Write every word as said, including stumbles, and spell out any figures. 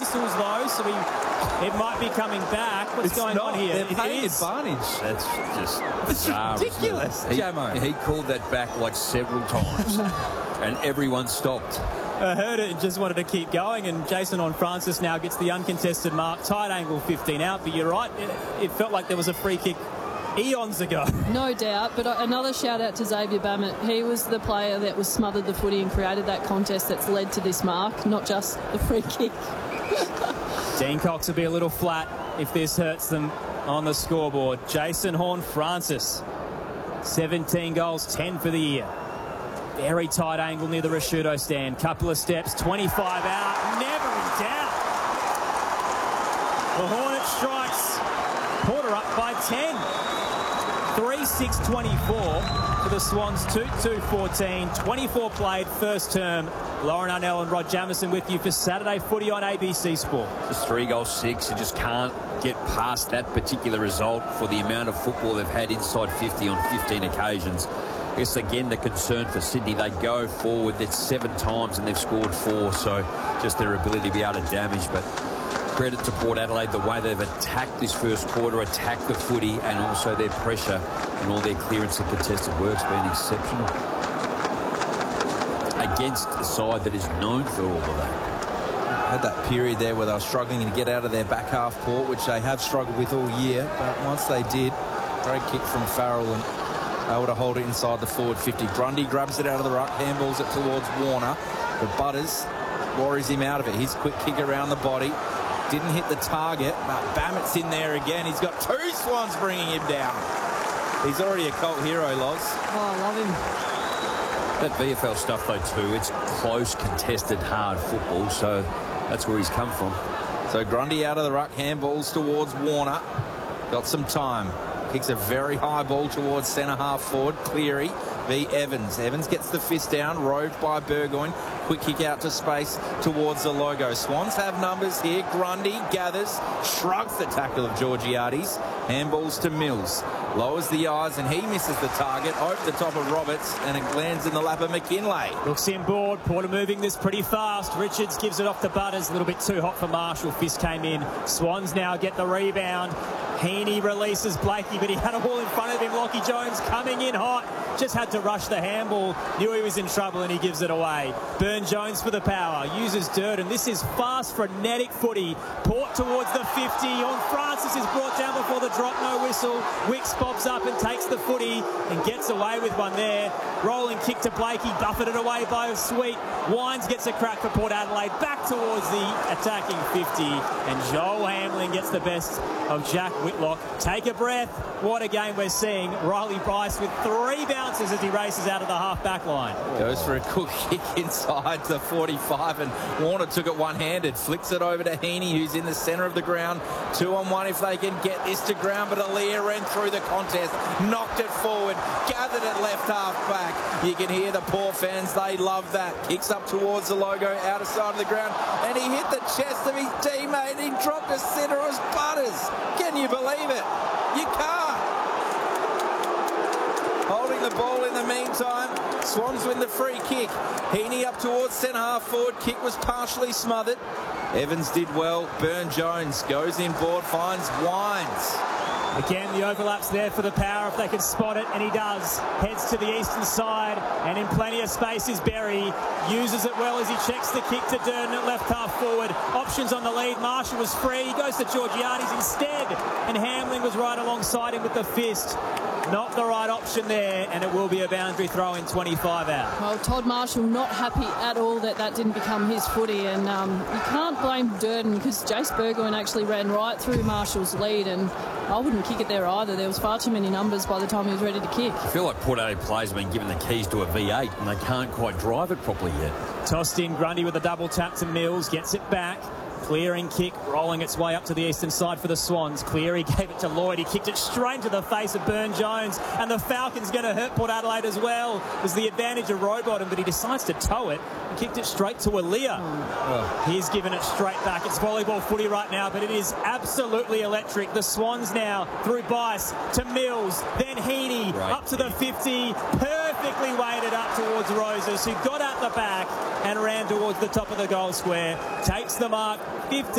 whistles though, so he, it might be coming back. What's it's going not. on here? They're It playing is. advantage. That's just It's bizarre, isn't it? ridiculous, He, Jamo. he called that back like several times, and everyone stopped. I heard it and just wanted to keep going, and Jason Horne-Francis now gets the uncontested mark. Tight angle fifteen out, but you're right, it, it felt like there was a free kick eons ago. No doubt, but another shout out to Xavier Bammett. He was the player that was smothered the footy and created that contest that's led to this mark, not just the free kick. Dean Cox will be a little flat if this hurts them on the scoreboard. Jason Horne-Francis, seventeen goals, ten for the year. Very tight angle near the Rashudo stand. Couple of steps, twenty-five out, never in doubt. The Hornet strikes. Porter up by ten. three six twenty-four for the Swans, two two fourteen. twenty-four played, first term. Lauren Arnell and Rod Jamison with you for Saturday Footy on A B C Sport. Just three goals, six. You just can't get past that particular result for the amount of football they've had inside fifty on fifteen occasions. I guess, again, the concern for Sydney, they go forward. That's seven times and they've scored four, so just their ability to be able to damage. But credit to Port Adelaide, the way they've attacked this first quarter, attacked the footy, and also their pressure and all their clearance and contested work's been exceptional against a side that is known for all of that. Had that period there where they were struggling to get out of their back half, Port, which they have struggled with all year. But once they did, great kick from Farrell and able to hold it inside the forward fifty. Grundy grabs it out of the ruck, handballs it towards Warner. But Butters worries him out of it. His quick kick around the body. Didn't hit the target, but Bammett's in there again. He's got two Swans bringing him down. He's already a cult hero, Loz. Oh, I love him. That V F L stuff, though, too, it's close, contested, hard football, so that's where he's come from. So Grundy out of the ruck, handballs towards Warner. Got some time. Kicks a very high ball towards centre half forward. Cleary v Evans. Evans gets the fist down, roved by Burgoyne. Quick kick out to space towards the logo. Swans have numbers here. Grundy gathers, shrugs the tackle of Georgiades. Handballs to Mills. Lowers the eyes and he misses the target over the top of Roberts, and it lands in the lap of McKinlay. Looks inboard. Porter moving this pretty fast. Richards gives it off to Butters. A little bit too hot for Marshall. Fist came in. Swans now get the rebound. Heaney releases Blakey, but he had a ball in front of him. Lockie Jones coming in hot. Just had to rush the handball. Knew he was in trouble and he gives it away. Burn Jones for the power. Uses Durden. This is fast, frenetic footy. Port towards the fifty. On Francis is brought down before the drop. No whistle. Wicks bobs up and takes the footy and gets away with one there. Rolling kick to Blakey. Buffeted away by Sweet. Wines gets a crack for Port Adelaide. Back towards the attacking fifty. And Joel Hamlin gets the best of Jack Whitlock. Take a breath. What a game we're seeing. Riley Bryce with three bounces as he races out of the half-back line. Goes for a quick kick inside the forty-five, and Warner took it one-handed. Flicks it over to Heaney, who's in the centre of the ground. Two on one if they can get this to ground, but Aaliyah ran through the contest, knocked it forward, gathered it left half-back. You can hear the Port fans, they love that. Kicks up towards the logo, outer side of the ground, and he hit the chest of his teammate. He dropped a centre. It was Butters. Can you believe it? You can't. Holding the ball in the meantime. Swans win the free kick. Heaney up towards centre half forward. Kick was partially smothered. Evans did well. Burn Jones goes inboard, finds Wines. Again, the overlap's there for the power if they can spot it, and he does. Heads to the eastern side, and in plenty of space is Berry. Uses it well as he checks the kick to Durden at left half forward. Options on the lead. Marshall was free. He goes to Georgiades instead, and Hamlin was right alongside him with the fist. Not the right option there, and it will be a boundary throw in twenty-five out. Well, Todd Marshall not happy at all that that didn't become his footy, and um, you can't blame Durden because Jace Burgoyne actually ran right through Marshall's lead, and I wouldn't kick it there either. There was far too many numbers by the time he was ready to kick. I feel like Port Adelaide players have been given the keys to a V eight and they can't quite drive it properly yet. Tossed in, Grundy with a double tap to Mills, gets it back. Clearing kick, rolling its way up to the eastern side for the Swans. Cleary gave it to Lloyd. He kicked it straight into the face of Burn Jones. And the Falcons going to hurt Port Adelaide as well. It was the advantage of Rowbottom, but he decides to tow it and kicked it straight to Aaliyah. Oh. He's given it straight back. It's volleyball footy right now, but it is absolutely electric. The Swans now through Bice to Mills, then Heaney, right, up to the fifty. Perfectly weighted up towards Roses, who got out the back and ran towards the top of the goal square. Takes the mark. fifty